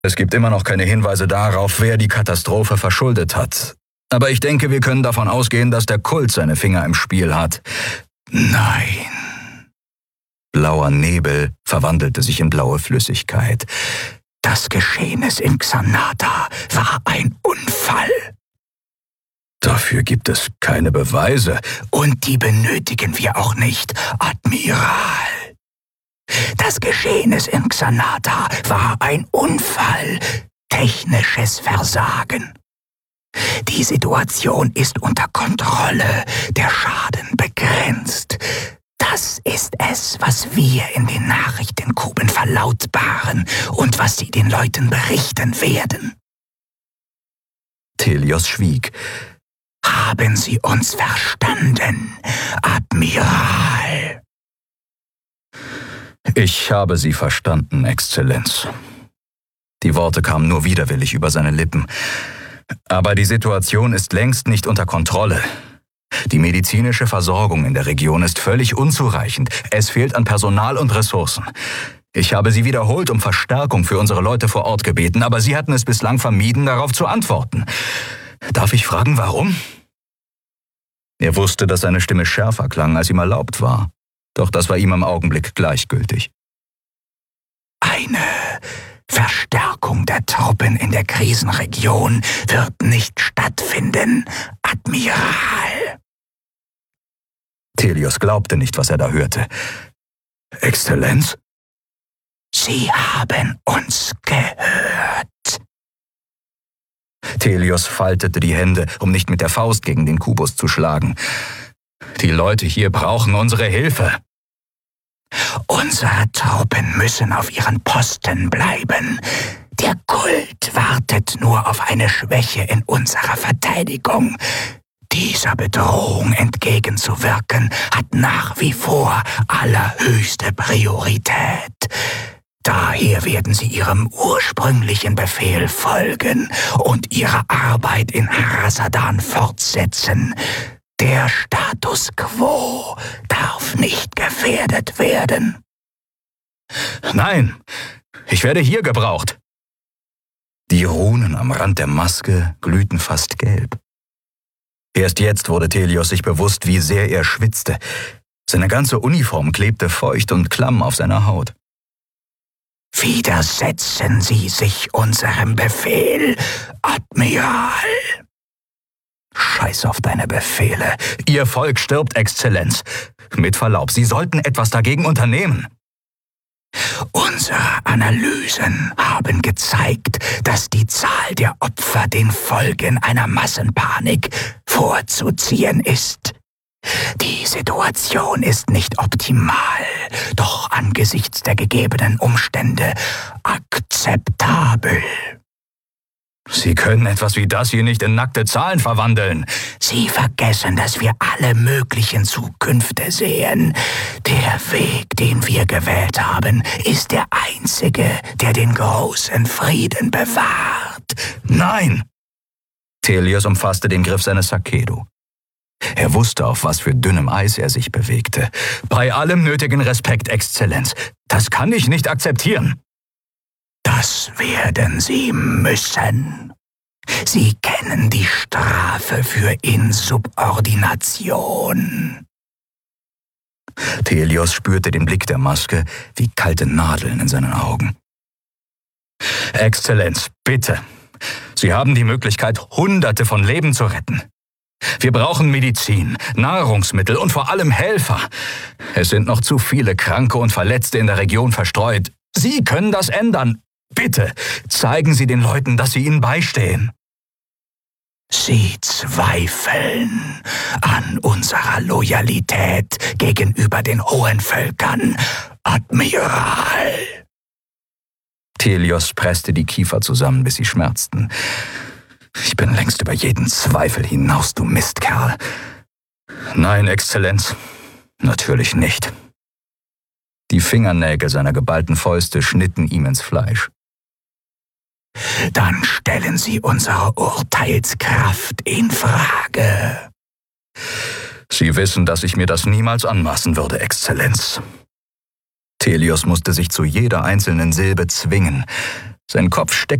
Es gibt immer noch keine Hinweise darauf, wer die Katastrophe verschuldet hat. Aber ich denke, wir können davon ausgehen, dass der Kult seine Finger im Spiel hat. Nein. Blauer Nebel verwandelte sich in blaue Flüssigkeit. Das Geschehnis in Xanata war ein Unfall. Dafür gibt es keine Beweise. Und die benötigen wir auch nicht, Admiral. Das Geschehnis in Xanata war ein Unfall, technisches Versagen. Die Situation ist unter Kontrolle, der Schaden begrenzt. Das ist es, was wir in den Nachrichtenkuben verlautbaren und was sie den Leuten berichten werden. Thelios schwieg. Haben Sie uns verstanden, Admiral? Ich habe Sie verstanden, Exzellenz. Die Worte kamen nur widerwillig über seine Lippen. Aber die Situation ist längst nicht unter Kontrolle. Die medizinische Versorgung in der Region ist völlig unzureichend. Es fehlt an Personal und Ressourcen. Ich habe Sie wiederholt um Verstärkung für unsere Leute vor Ort gebeten, aber Sie hatten es bislang vermieden, darauf zu antworten. Darf ich fragen, warum? Er wusste, dass seine Stimme schärfer klang, als ihm erlaubt war. Doch das war ihm im Augenblick gleichgültig. Eine Verstärkung der Truppen in der Krisenregion wird nicht stattfinden, Admiral. Thelios glaubte nicht, was er da hörte. Exzellenz? Sie haben uns gehört. Thelios faltete die Hände, um nicht mit der Faust gegen den Kubus zu schlagen. Die Leute hier brauchen unsere Hilfe. Unsere Truppen müssen auf ihren Posten bleiben. Der Kult wartet nur auf eine Schwäche in unserer Verteidigung. Dieser Bedrohung entgegenzuwirken, hat nach wie vor allerhöchste Priorität. Daher werden sie ihrem ursprünglichen Befehl folgen und ihre Arbeit in Harasadan fortsetzen. Der Status quo darf nicht gefährdet werden. Nein, ich werde hier gebraucht. Die Runen am Rand der Maske glühten fast gelb. Erst jetzt wurde Thelios sich bewusst, wie sehr er schwitzte. Seine ganze Uniform klebte feucht und klamm auf seiner Haut. Widersetzen Sie sich unserem Befehl, Admiral. Scheiß auf deine Befehle. Ihr Volk stirbt, Exzellenz. Mit Verlaub, Sie sollten etwas dagegen unternehmen. Unsere Analysen haben gezeigt, dass die Zahl der Opfer den Folgen einer Massenpanik vorzuziehen ist. Die Situation ist nicht optimal, doch angesichts der gegebenen Umstände akzeptabel. Sie können etwas wie das hier nicht in nackte Zahlen verwandeln. Sie vergessen, dass wir alle möglichen Zukünfte sehen. Der Weg, den wir gewählt haben, ist der einzige, der den großen Frieden bewahrt. Nein! Thelios umfasste den Griff seines Sakedo. Er wusste, auf was für dünnem Eis er sich bewegte. Bei allem nötigen Respekt, Exzellenz, das kann ich nicht akzeptieren. Das werden Sie müssen. Sie kennen die Strafe für Insubordination. Thelios spürte den Blick der Maske wie kalte Nadeln in seinen Augen. Exzellenz, bitte. Sie haben die Möglichkeit, Hunderte von Leben zu retten. Wir brauchen Medizin, Nahrungsmittel und vor allem Helfer. Es sind noch zu viele Kranke und Verletzte in der Region verstreut. Sie können das ändern. Bitte, zeigen Sie den Leuten, dass Sie ihnen beistehen. Sie zweifeln an unserer Loyalität gegenüber den hohen Völkern, Admiral. Thelios presste die Kiefer zusammen, bis sie schmerzten. Ich bin längst über jeden Zweifel hinaus, du Mistkerl. Nein, Exzellenz, natürlich nicht. Die Fingernägel seiner geballten Fäuste schnitten ihm ins Fleisch. Dann stellen Sie unsere Urteilskraft in Frage. Sie wissen, dass ich mir das niemals anmaßen würde, Exzellenz. Thelios musste sich zu jeder einzelnen Silbe zwingen. Sein Kopf steckte